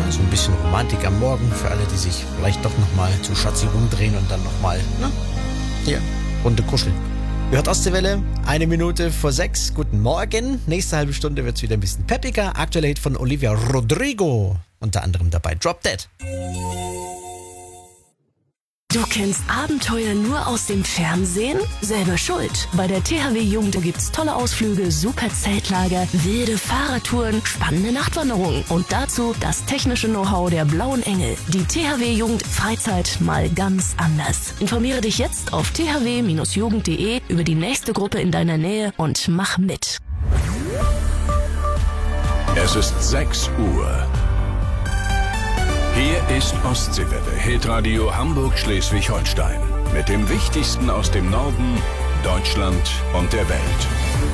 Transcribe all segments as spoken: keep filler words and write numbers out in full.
so ein bisschen Romantik am Morgen für alle, die sich vielleicht doch nochmal zu Schatzi rumdrehen und dann nochmal, ne? Hier, Runde kuscheln. Ihr hört Ostseewelle, eine Minute vor sechs. Guten Morgen. Nächste halbe Stunde wird es wieder ein bisschen peppiger. Aktuelle Hit von Olivia Rodrigo. Unter anderem dabei Drop Dead. Du kennst Abenteuer nur aus dem Fernsehen? Selber schuld. Bei der T H W Jugend gibt's tolle Ausflüge, super Zeltlager, wilde Fahrradtouren, spannende Nachtwanderungen und dazu das technische Know-how der Blauen Engel. Die T H W Jugend Freizeit mal ganz anders. Informiere dich jetzt auf t h w Bindestrich jugend punkt de über die nächste Gruppe in deiner Nähe und mach mit. Es ist sechs Uhr. Hier ist Ostseewelle, Hitradio Hamburg-Schleswig-Holstein. Mit dem Wichtigsten aus dem Norden, Deutschland und der Welt.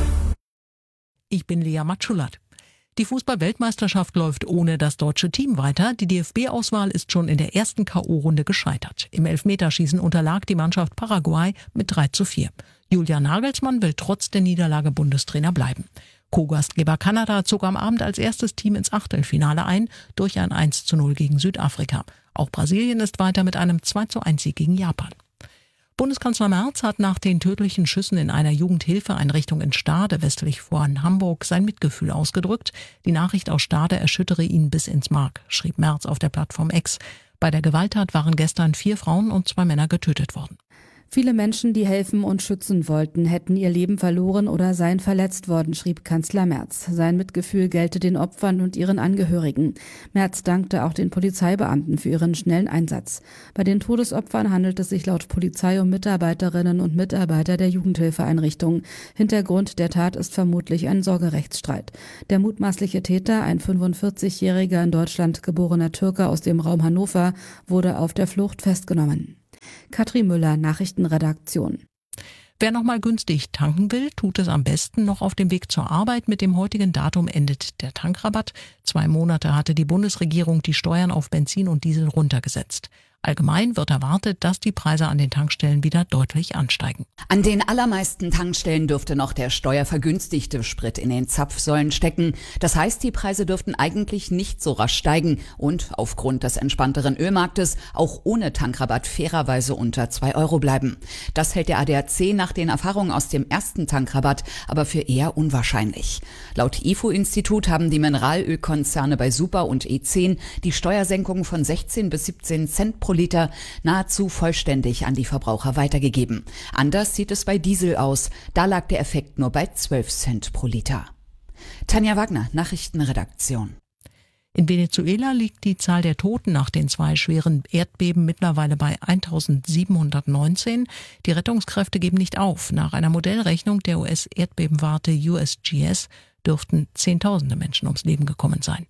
Ich bin Lea Matschulat. Die Fußball-Weltmeisterschaft läuft ohne das deutsche Team weiter. Die D F B-Auswahl ist schon in der ersten K O-Runde gescheitert. Im Elfmeterschießen unterlag die Mannschaft Paraguay mit drei zu vier. Julian Nagelsmann will trotz der Niederlage Bundestrainer bleiben. Co-Gastgeber Kanada zog am Abend als erstes Team ins Achtelfinale ein, durch ein eins zu null gegen Südafrika. Auch Brasilien ist weiter mit einem zwei zu eins Sieg gegen Japan. Bundeskanzler Merz hat nach den tödlichen Schüssen in einer Jugendhilfeeinrichtung in Stade, westlich von Hamburg, sein Mitgefühl ausgedrückt. Die Nachricht aus Stade erschüttere ihn bis ins Mark, schrieb Merz auf der Plattform X. Bei der Gewalttat waren gestern vier Frauen und zwei Männer getötet worden. Viele Menschen, die helfen und schützen wollten, hätten ihr Leben verloren oder seien verletzt worden, schrieb Kanzler Merz. Sein Mitgefühl gelte den Opfern und ihren Angehörigen. Merz dankte auch den Polizeibeamten für ihren schnellen Einsatz. Bei den Todesopfern handelt es sich laut Polizei um Mitarbeiterinnen und Mitarbeiter der Jugendhilfeeinrichtung. Hintergrund der Tat ist vermutlich ein Sorgerechtsstreit. Der mutmaßliche Täter, ein fünfundvierzigjähriger in Deutschland geborener Türke aus dem Raum Hannover, wurde auf der Flucht festgenommen. Katrin Müller, Nachrichtenredaktion. Wer noch mal günstig tanken will, tut es am besten noch auf dem Weg zur Arbeit. Mit dem heutigen Datum endet der Tankrabatt. Zwei Monate hatte die Bundesregierung die Steuern auf Benzin und Diesel runtergesetzt. Allgemein wird erwartet, dass die Preise an den Tankstellen wieder deutlich ansteigen. An den allermeisten Tankstellen dürfte noch der steuervergünstigte Sprit in den Zapfsäulen stecken. Das heißt, die Preise dürften eigentlich nicht so rasch steigen und aufgrund des entspannteren Ölmarktes auch ohne Tankrabatt fairerweise unter zwei Euro bleiben. Das hält der A D A C nach den Erfahrungen aus dem ersten Tankrabatt aber für eher unwahrscheinlich. Laut I F O-Institut haben die Mineralölkonzerne bei Super und E zehn die Steuersenkung von sechzehn bis siebzehn Cent pro Liter nahezu vollständig an die Verbraucher weitergegeben. Anders sieht es bei Diesel aus. Da lag der Effekt nur bei zwölf Cent pro Liter. Tanja Wagner, Nachrichtenredaktion. In Venezuela liegt die Zahl der Toten nach den zwei schweren Erdbeben mittlerweile bei eintausendsiebenhundertneunzehn. Die Rettungskräfte geben nicht auf. Nach einer Modellrechnung der U S-Erdbebenwarte U S G S dürften Zehntausende Menschen ums Leben gekommen sein.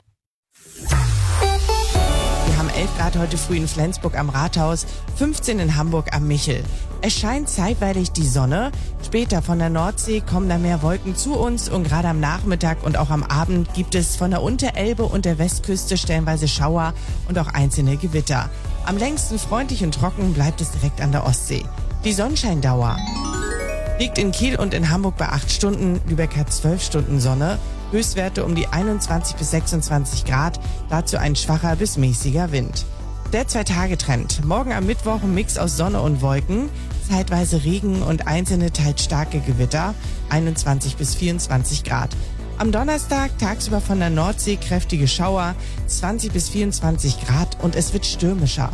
Wir haben elf Grad heute früh in Flensburg am Rathaus, fünfzehn in Hamburg am Michel. Es scheint zeitweilig die Sonne. Später von der Nordsee kommen da mehr Wolken zu uns und gerade am Nachmittag und auch am Abend gibt es von der Unterelbe und der Westküste stellenweise Schauer und auch einzelne Gewitter. Am längsten freundlich und trocken bleibt es direkt an der Ostsee. Die Sonnenscheindauer liegt in Kiel und in Hamburg bei acht Stunden, Lübeck hat zwölf Stunden Sonne. Höchstwerte um die einundzwanzig bis sechsundzwanzig Grad, dazu ein schwacher bis mäßiger Wind. Der Zwei-Tage-Trend. Morgen am Mittwoch ein Mix aus Sonne und Wolken, zeitweise Regen und einzelne teils starke Gewitter, einundzwanzig bis vierundzwanzig Grad. Am Donnerstag tagsüber von der Nordsee kräftige Schauer, zwanzig bis vierundzwanzig Grad und es wird stürmischer.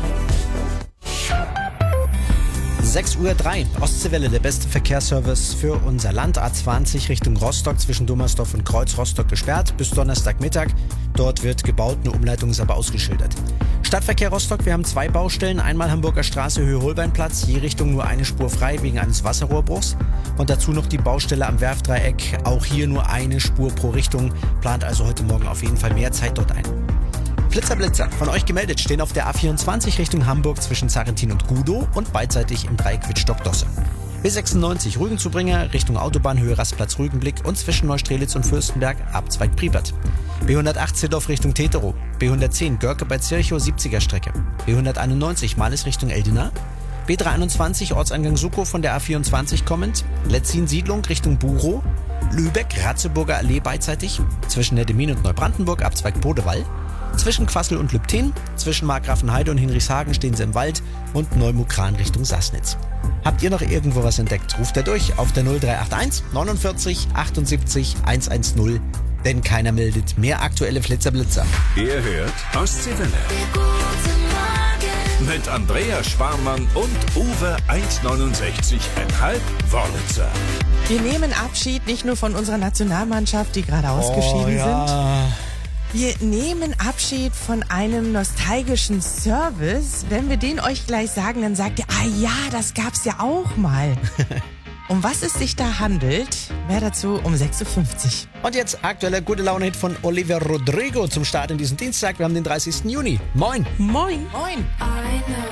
sechs Uhr drei, Ostseewelle, der beste Verkehrsservice für unser Land. A zwanzig Richtung Rostock zwischen Dummersdorf und Kreuz Rostock gesperrt bis Donnerstagmittag. Dort wird gebaut, eine Umleitung ist aber ausgeschildert. Stadtverkehr Rostock, wir haben zwei Baustellen. Einmal Hamburger Straße, Höhe Holbeinplatz, je Richtung nur eine Spur frei wegen eines Wasserrohrbruchs. Und dazu noch die Baustelle am Werftdreieck, auch hier nur eine Spur pro Richtung. Plant also heute Morgen auf jeden Fall mehr Zeit dort ein. Blitzer, Blitzer, von euch gemeldet, stehen auf der A vierundzwanzig Richtung Hamburg zwischen Zarrentin und Gudow und beidseitig im Dreieck Wittstock-Dosse. B sechsundneunzig Rügenzubringer Richtung Autobahnhöhe Rastplatz Rügenblick und zwischen Neustrelitz und Fürstenberg Abzweig Priebert. B hundertacht Zehdorf Richtung Teterow, B hundertzehn Görke bei Zirchow siebziger Strecke, B hunderteinundneunzig Males Richtung Eldena, B dreihunderteinundzwanzig Ortseingang Sukow von der A vierundzwanzig kommend, Letzin Siedlung Richtung Burow, Lübeck Ratzeburger Allee beidseitig, zwischen Neddemin und Neubrandenburg Abzweig Podewall, Zwischen Quassel und Lübten, zwischen Markgrafenheide und Hinrichshagen stehen sie im Wald und Neumukran Richtung Sassnitz. Habt ihr noch irgendwo was entdeckt? Ruft er durch auf der null drei acht eins neunundvierzig achtundsiebzig hundertzehn, denn keiner meldet mehr aktuelle Flitzerblitzer. Ihr hört Ostseewelle. Mit Andrea Schwarmann und Uwe eins neunundsechzig Komma fünf Wörlitzer. Wir nehmen Abschied nicht nur von unserer Nationalmannschaft, die gerade ausgeschieden oh, ja. sind. Wir nehmen Abschied von einem nostalgischen Service. Wenn wir den euch gleich sagen, dann sagt ihr, ah ja, das gab's ja auch mal. Um was es sich da handelt, mehr dazu um sechs Uhr fünfzig. Und jetzt aktueller gute Laune-Hit von Olivia Rodrigo zum Start in diesen Dienstag. Wir haben den dreißigsten Juni. Moin. Moin. Moin.